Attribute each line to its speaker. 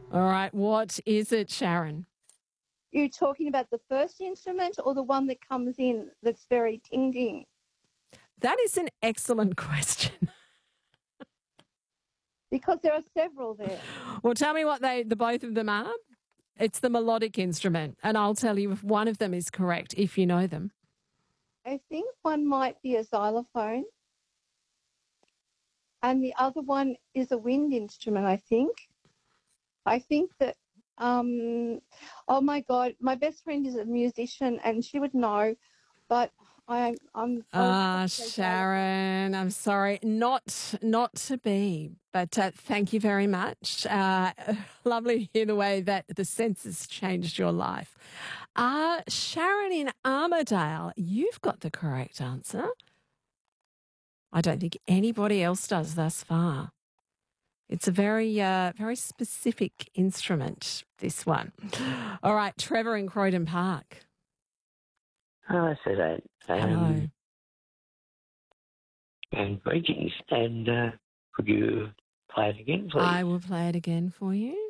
Speaker 1: All right, what is it, Sharon?
Speaker 2: You're talking about the first instrument or the one that comes in that's very ting-ting?
Speaker 1: That is an excellent question.
Speaker 2: Because there are several there.
Speaker 1: Well, tell me what the both of them are. It's the melodic instrument, and I'll tell you if one of them is correct if you know them.
Speaker 2: I think one might be a xylophone, and the other one is a wind instrument, I think. I think that, oh my God, my best friend is a musician and she would know, but I would have to say xylophone.
Speaker 1: Sharon, I'm sorry, not to be, but thank you very much. Lovely to hear the way that the census changed your life. Sharon in Armidale, you've got the correct answer. I don't think anybody else does thus far. It's a very specific instrument, this one. All right, Trevor in Croydon Park.
Speaker 3: Oh, so that.
Speaker 1: Hello.
Speaker 3: And greetings. And could you play it again, please?
Speaker 1: I will play it again for you.